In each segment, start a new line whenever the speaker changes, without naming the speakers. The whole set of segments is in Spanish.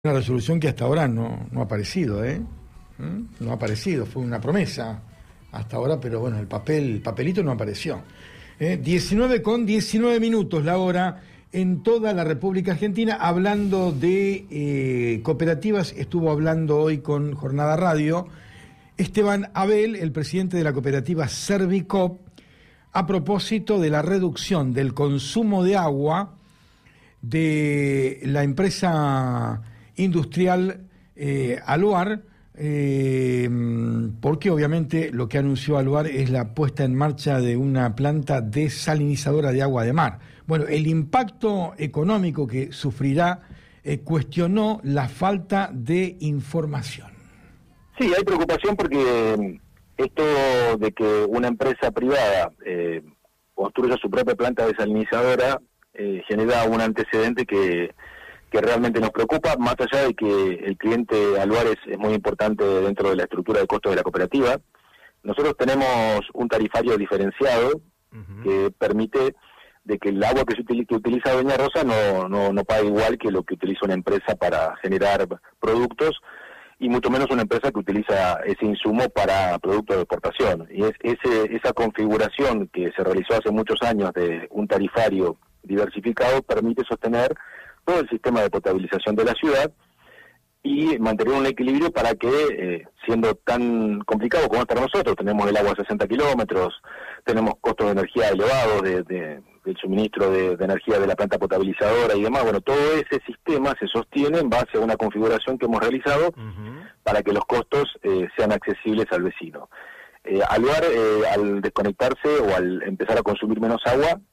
Una resolución que hasta ahora no ha aparecido, No ha aparecido, fue una promesa hasta ahora, pero bueno, el papelito no apareció. 19:19 la hora en toda la República Argentina. Hablando de cooperativas, estuvo hablando hoy con Jornada Radio Esteban Abel, el presidente de la cooperativa Servicop, a propósito de la reducción del consumo de agua de la empresa industrial Aluar, porque obviamente lo que anunció Aluar es la puesta en marcha de una planta desalinizadora de agua de mar. Bueno, el impacto económico que sufrirá cuestionó la falta de información.
Sí, hay preocupación porque esto de que una empresa privada construya su propia planta desalinizadora genera un antecedente que realmente nos preocupa, más allá de que el cliente Aluar es muy importante dentro de la estructura de costos de la cooperativa. Nosotros tenemos un tarifario diferenciado que permite de que el agua que utiliza Doña Rosa no pague igual que lo que utiliza una empresa para generar productos, y mucho menos una empresa que utiliza ese insumo para productos de exportación. Y esa configuración que se realizó hace muchos años de un tarifario diversificado permite sostener todo el sistema de potabilización de la ciudad y mantener un equilibrio para que, siendo tan complicado como es para nosotros, tenemos el agua a 60 kilómetros, tenemos costos de energía elevados del suministro de energía de la planta potabilizadora y demás. Bueno, todo ese sistema se sostiene en base a una configuración que hemos realizado para que los costos sean accesibles al vecino. Aluar, al desconectarse o al empezar a consumir menos agua,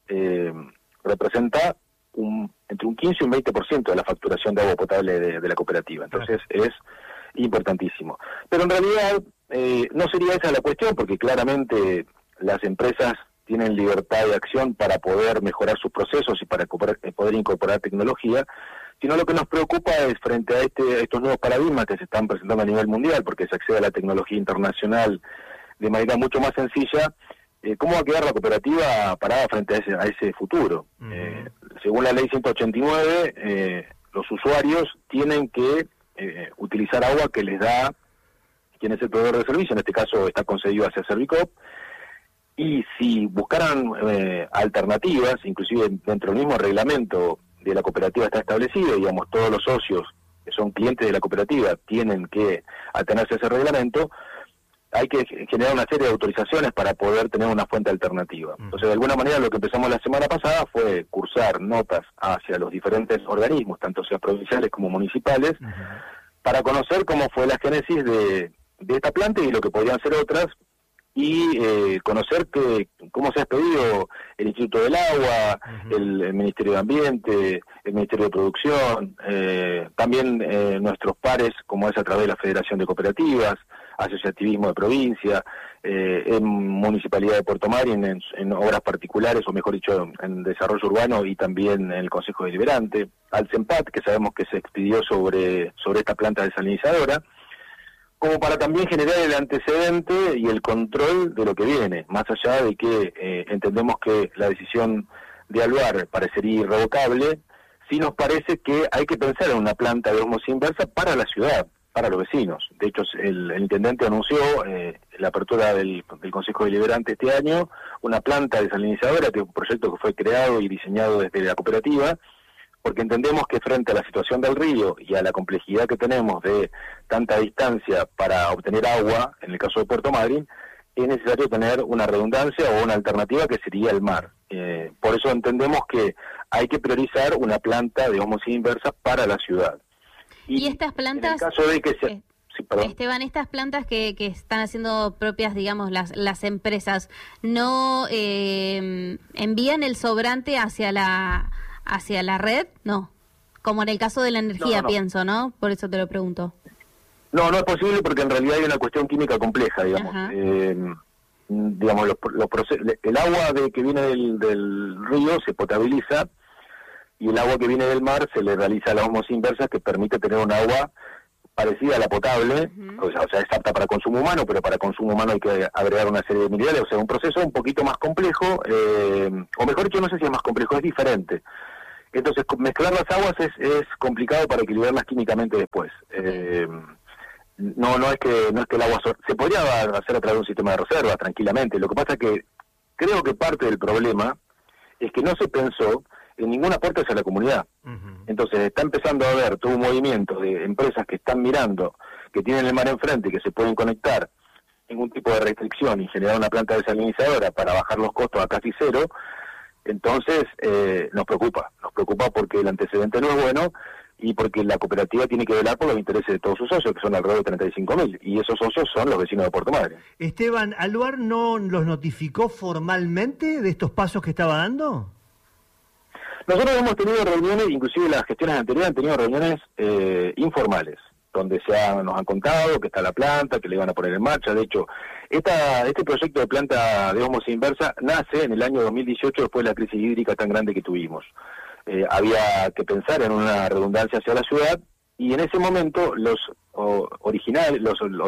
representa entre un 15 y un 20% de la facturación de agua potable de la cooperativa. Entonces es importantísimo. Pero en realidad no sería esa la cuestión, porque claramente las empresas tienen libertad de acción para poder mejorar sus procesos y para poder incorporar tecnología, sino lo que nos preocupa es, frente a estos nuevos paradigmas que se están presentando a nivel mundial, porque se accede a la tecnología internacional de manera mucho más sencilla, ¿cómo va a quedar la cooperativa parada frente a ese futuro? Según la ley 189, los usuarios tienen que utilizar agua que les da quien es el proveedor de servicio, en este caso está concedido hacia Servicop, y si buscaran alternativas, inclusive dentro del mismo reglamento de la cooperativa está establecido, digamos, todos los socios que son clientes de la cooperativa tienen que atenerse a ese reglamento, hay que generar una serie de autorizaciones para poder tener una fuente alternativa. Entonces, de alguna manera, lo que empezamos la semana pasada fue cursar notas hacia los diferentes organismos, tanto sea provinciales como municipales, para conocer cómo fue la génesis de esta planta y lo que podrían ser otras, y conocer cómo se ha expedido el Instituto del Agua, el Ministerio de Ambiente, el Ministerio de Producción, también nuestros pares, como es a través de la Federación de Cooperativas, Asociativismo de Provincia, en Municipalidad de Puerto Madryn, en obras particulares, o mejor dicho, en desarrollo urbano, y también en el Consejo Deliberante, al CEMPAT, que sabemos que se expidió sobre esta planta desalinizadora, como para también generar el antecedente y el control de lo que viene, más allá de que entendemos que la decisión de Aluar parecería irrevocable. Sí nos parece que hay que pensar en una planta de ósmosis inversa para la ciudad, para los vecinos. De hecho, el intendente anunció la apertura del Consejo Deliberante este año, una planta desalinizadora, que es un proyecto que fue creado y diseñado desde la cooperativa, porque entendemos que frente a la situación del río y a la complejidad que tenemos de tanta distancia para obtener agua, en el caso de Puerto Madryn, es necesario tener una redundancia o una alternativa que sería el mar. Por eso entendemos que hay que priorizar una planta de ósmosis inversa para la ciudad.
Y estas plantas,
en el caso de que
Esteban, estas plantas que están haciendo propias, digamos, las empresas, ¿no envían el sobrante hacia la red? No, como en el caso de la energía, pienso, ¿no? Por eso te lo pregunto.
No es posible, porque en realidad hay una cuestión química compleja, digamos. Digamos, el agua que viene del río se potabiliza, y el agua que viene del mar se le realiza la ósmosis inversa, que permite tener un agua parecida a la potable, o sea, es apta para consumo humano, pero para consumo humano hay que agregar una serie de minerales, o sea, un proceso un poquito más complejo, o mejor dicho, no sé si es más complejo, es diferente. Entonces, mezclar las aguas es complicado para equilibrarlas químicamente después. No es que el agua se podría hacer a través de un sistema de reserva tranquilamente. Lo que pasa es que creo que parte del problema es que no se pensó en ningún aporte hacia la comunidad. Entonces está empezando a haber todo un movimiento de empresas que están mirando, que tienen el mar enfrente y que se pueden conectar sin ningún tipo de restricción y generar una planta desalinizadora para bajar los costos a casi cero. Entonces nos preocupa porque el antecedente no es bueno y porque la cooperativa tiene que velar por los intereses de todos sus socios, que son alrededor de 35.000, y esos socios son los vecinos de Puerto Madryn.
Esteban, ¿Aluar no los notificó formalmente de estos pasos que estaba dando?
Nosotros hemos tenido reuniones, inclusive las gestiones anteriores han tenido reuniones informales, donde nos han contado que está la planta, que le iban a poner en marcha. De hecho, este proyecto de planta de ósmosis inversa nace en el año 2018, después de la crisis hídrica tan grande que tuvimos. Había que pensar en una redundancia hacia la ciudad, y en ese momento los originales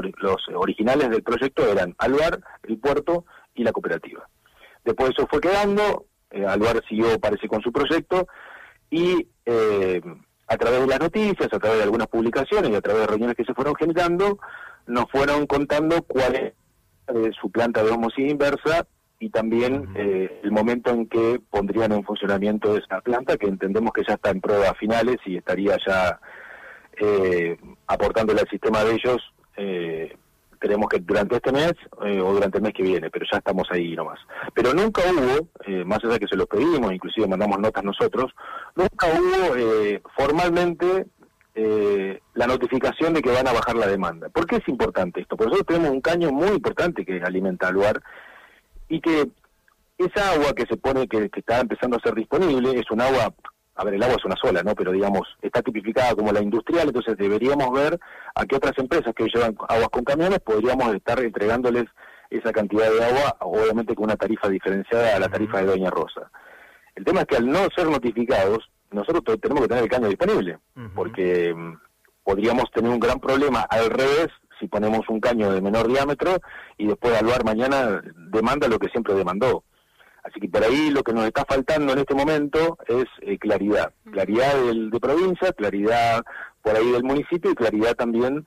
del proyecto eran Aluar, el puerto y la cooperativa. Después eso fue quedando, Aluar siguió, parece, con su proyecto, y a través de las noticias, a través de algunas publicaciones y a través de reuniones que se fueron generando, nos fueron contando cuál es su planta de ósmosis inversa y también el momento en que pondrían en funcionamiento esa planta, que entendemos que ya está en pruebas finales y estaría ya aportándole al sistema de ellos, creemos que durante este mes o durante el mes que viene, pero ya estamos ahí nomás. Pero nunca hubo, más allá de que se los pedimos, inclusive mandamos notas nosotros, nunca hubo formalmente la notificación de que van a bajar la demanda. ¿Por qué es importante esto? Porque nosotros tenemos un caño muy importante que alimenta al lugar, y que esa agua que se pone, que está empezando a ser disponible, es un agua, a ver, el agua es una sola, ¿no? Pero digamos, está tipificada como la industrial, entonces deberíamos ver a qué otras empresas que llevan aguas con camiones podríamos estar entregándoles esa cantidad de agua, obviamente con una tarifa diferenciada a la tarifa de Doña Rosa. El tema es que al no ser notificados, nosotros tenemos que tener el caño disponible, porque podríamos tener un gran problema al revés si ponemos un caño de menor diámetro y después Aluar mañana demanda lo que siempre demandó. Así que por ahí lo que nos está faltando en este momento es claridad de provincia, claridad por ahí del municipio y claridad también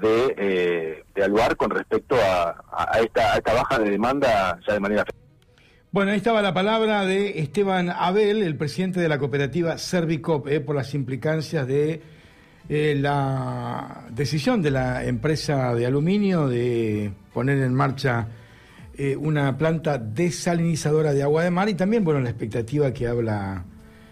de Aluar con respecto a esta baja de demanda ya de manera.
Bueno, ahí estaba la palabra de Esteban Abel, el presidente de la cooperativa Servicop, por las implicancias de la decisión de la empresa de aluminio de poner en marcha una planta desalinizadora de agua de mar, y también, bueno, la expectativa que habla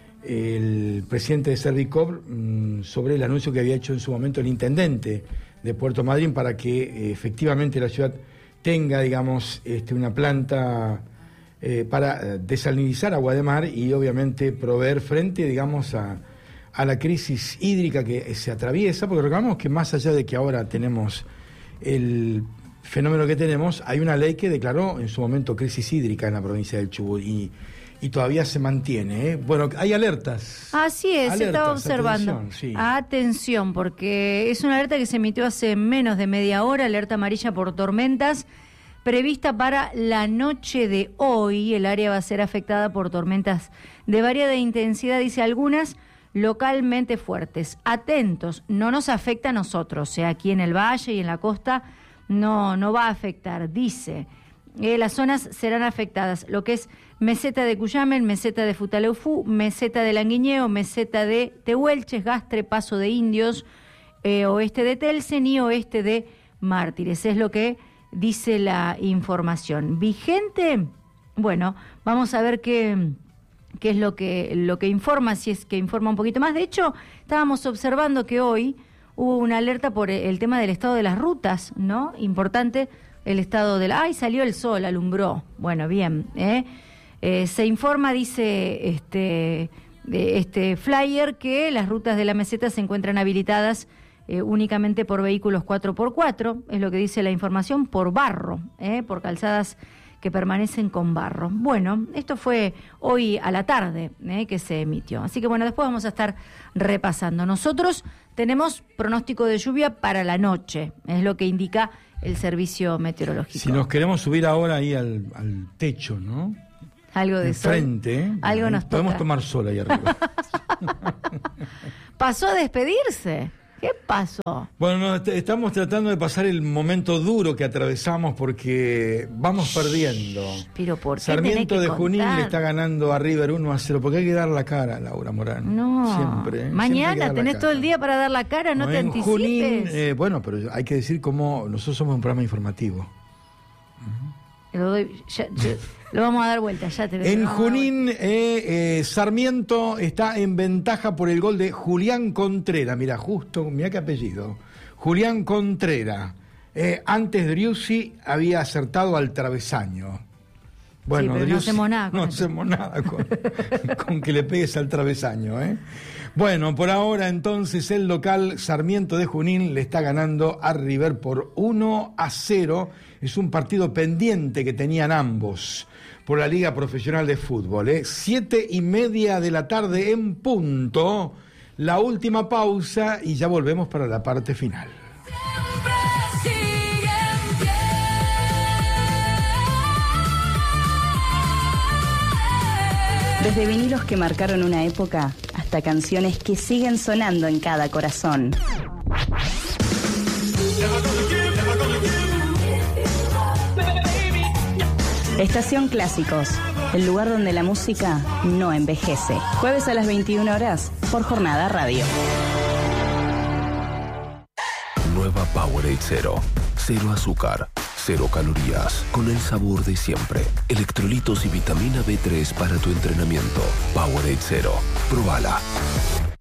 el presidente de Servicop sobre el anuncio que había hecho en su momento el intendente de Puerto Madryn para que efectivamente la ciudad tenga, digamos, una planta para desalinizar agua de mar y obviamente proveer frente, digamos, a la crisis hídrica que se atraviesa, porque recordamos que más allá de que ahora tenemos el fenómeno que tenemos, hay una ley que declaró en su momento crisis hídrica en la provincia del Chubut y todavía se mantiene. Bueno, hay alertas.
Así es, se estaba observando.
Atención, sí.
Atención, porque es una alerta que se emitió hace menos de media hora, alerta amarilla por tormentas, prevista para la noche de hoy. El área va a ser afectada por tormentas de variada intensidad, dice algunas localmente fuertes. Atentos, no nos afecta a nosotros, o sea, aquí en el valle y en la costa no va a afectar, dice. Las zonas serán afectadas, lo que es meseta de Cuyamen, meseta de Futaleufú, meseta de Languiñeo, meseta de Tehuelches, Gastre, Paso de Indios, oeste de Telsen y oeste de Mártires. Es lo que dice la información. ¿Vigente? Bueno, vamos a ver qué es lo que informa, si es que informa un poquito más. De hecho, estábamos observando que hoy hubo una alerta por el tema del estado de las rutas, ¿no? Importante el estado de ¡ay, salió el sol, alumbró! Bueno, bien, se informa, dice este flyer, que las rutas de la meseta se encuentran habilitadas únicamente por vehículos 4x4, es lo que dice la información, por barro, por calzadas que permanecen con barro. Bueno, esto fue hoy a la tarde que se emitió. Así que bueno, después vamos a estar repasando. Nosotros tenemos pronóstico de lluvia para la noche, es lo que indica el servicio meteorológico.
Si nos queremos subir ahora ahí al techo, ¿no?
Algo de sol.
Frente, ¿eh?
Algo nos
Podemos
toca.
tomar sol ahí arriba.
Pasó a despedirse. ¿Qué pasó?
Bueno, estamos tratando de pasar el momento duro que atravesamos porque vamos perdiendo.
Pero ¿por qué
Sarmiento
tenés
de
que
Junín
contar?
le está ganando a River 1-0, porque hay que dar la cara, Laura Morán.
No.
Siempre.
Mañana tenés todo el día para dar la cara, no te
en
anticipes.
Junín, bueno, pero hay que decir cómo nosotros somos un programa informativo.
Lo vamos a dar vuelta, ya te lo
En
vamos a dar
Junín, Sarmiento está en ventaja por el gol de Julián Contreras. Mira, mira qué apellido. Julián Contreras. Antes Driussi había acertado al travesaño. Bueno,
Sí, pero no
Driussi,
hacemos nada con
no
eso.
hacemos nada con que le pegues al travesaño, ¿eh? Bueno, por ahora entonces el local Sarmiento de Junín le está ganando a River por 1-0. Es un partido pendiente que tenían ambos por la Liga Profesional de Fútbol. 7:30 de la tarde en punto. La última pausa y ya volvemos para la parte final.
Desde vinilos que marcaron una época hasta canciones que siguen sonando en cada corazón. Estación Clásicos, el lugar donde la música no envejece. Jueves a las 21 horas por Jornada Radio.
Nueva Powerade Zero. Cero azúcar, cero calorías, con el sabor de siempre. Electrolitos y vitamina B3 para tu entrenamiento. Powerade Zero. Probala.